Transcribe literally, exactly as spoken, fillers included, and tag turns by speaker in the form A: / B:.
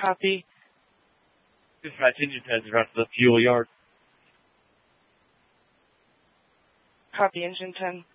A: Copy.
B: Dispatch engine ten, direct to the fuel yard.
A: Copy, engine ten.